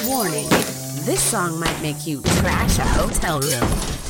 Warning, this song might make you trash a hotel room.